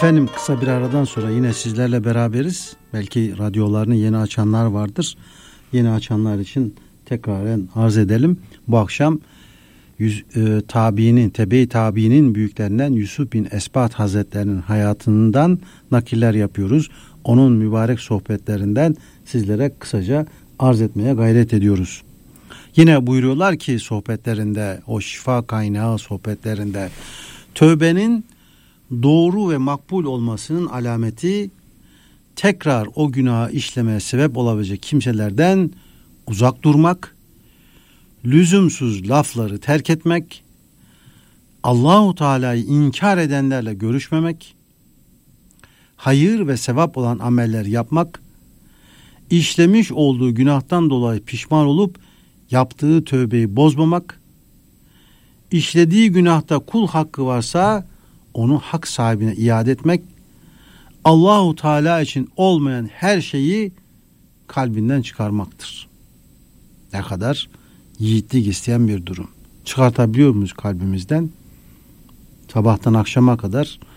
Efendim, kısa bir aradan sonra yine sizlerle beraberiz. Belki radyolarını yeni açanlar vardır. Yeni açanlar için tekraren arz edelim. Bu akşam Tebe-i Tabi'nin büyüklerinden Yusuf bin Esbat Hazretlerinin hayatından nakiller yapıyoruz. Onun mübarek sohbetlerinden sizlere kısaca arz etmeye gayret ediyoruz. Yine buyuruyorlar ki sohbetlerinde, o şifa kaynağı sohbetlerinde, tövbenin doğru ve makbul olmasının alameti tekrar o günahı işlemeye sebep olabilecek kimselerden uzak durmak, lüzumsuz lafları terk etmek, Allahu Teala'yı inkar edenlerle görüşmemek, hayır ve sevap olan ameller yapmak, işlemiş olduğu günahtan dolayı pişman olup yaptığı tövbeyi bozmamak, işlediği günahta kul hakkı varsa onu hak sahibine iade etmek, Allahu Teala için olmayan her şeyi kalbinden çıkarmaktır. Ne kadar yiğitlik isteyen bir durum. Çıkartabiliyor muyuz kalbimizden? Sabahtan akşama kadar